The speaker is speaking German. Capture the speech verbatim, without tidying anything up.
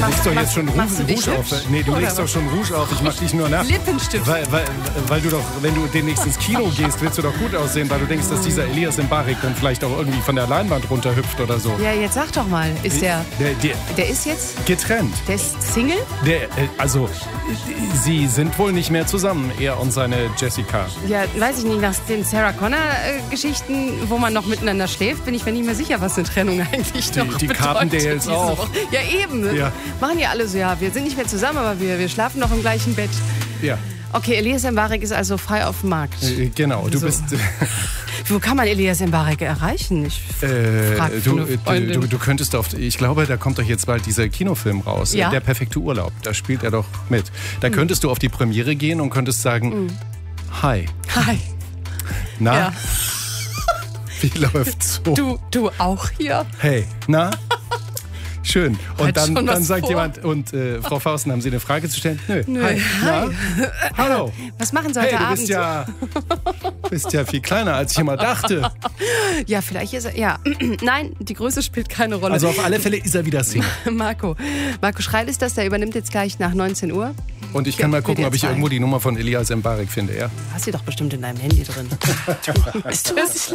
mach, legst doch mach, jetzt schon Rouge, machst du dich Rouge auf. hübsch? Nee, du Oder legst doch schon Rouge auf. Ich mach dich nur nach. Lippenstift. Weil, weil, weil du doch, wenn du demnächst ins Kino gehst, willst du doch gut aussehen, weil du denkst, dass dieser Elias Mbarek dann vielleicht auch irgendwie von der Leinwand runterhüpft oder so. Ja, jetzt sag doch mal, ist der, Der, der, der ist jetzt, getrennt. der ist Single? Der, äh, also, sie sind wohl nicht mehr zusammen, er und seine Jessica. Ja, weiß ich nicht, nach den Sarah Connor-Geschichten, wo man noch miteinander schläft, bin ich mir nicht mehr sicher, was eine Trennung eigentlich Die, noch die bedeutet. Carpendales diese auch. Woche. Ja, eben. Ja. Machen ja alle so, ja, wir sind nicht mehr zusammen, aber wir, wir schlafen noch im gleichen Bett. Ja, Okay, Elias Mbarek ist also frei auf dem Markt. äh, genau. Du So. bist. Wo kann man Elias Mbarek erreichen? Ich Äh, frag für du, eine du, Freundin. du, du könntest auf. Ich glaube, da kommt doch jetzt bald dieser Kinofilm raus. Ja? Der perfekte Urlaub. Da spielt er doch mit. Da Hm. könntest du auf die Premiere gehen und könntest sagen: Hi. Hi. Na? Ja. Wie läuft's so? Du, du auch hier? Hey, na? Schön. Und Hat dann, schon was dann sagt vor? jemand, und äh, Frau Fausten, haben Sie eine Frage zu stellen? Nö. Nö. Hi. Na? Hallo. Was machen Sie heute Hey, du Abend? bist ja, bist ja viel kleiner, als ich immer dachte. Ja, vielleicht ist er. Ja, nein, die Größe spielt keine Rolle. Also auf alle Fälle ist er wieder Single. Marco. Marco Schreil ist das, der übernimmt jetzt gleich nach neunzehn Uhr. Und ich kann mal gucken, ob ich W D R zwei. irgendwo die Nummer von Elias Mbarek finde, ja? Hast du doch bestimmt in deinem Handy drin. Ist das